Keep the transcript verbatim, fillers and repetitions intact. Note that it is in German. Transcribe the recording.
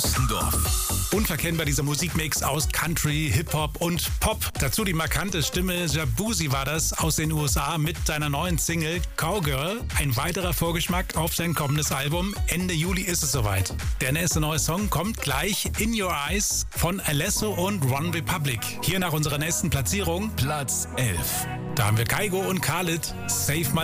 Ostendorf. Unverkennbar dieser Musikmix aus Country, Hip-Hop und Pop. Dazu die markante Stimme, Shaboozey war das, aus den U S A mit seiner neuen Single Cowgirl. Ein weiterer Vorgeschmack auf sein kommendes Album. Ende Juli ist es soweit. Der nächste neue Song kommt gleich, In Your Eyes von Alesso und One Republic. Hier nach unserer nächsten Platzierung Platz elf. Da haben wir Kygo und Khalid, Save My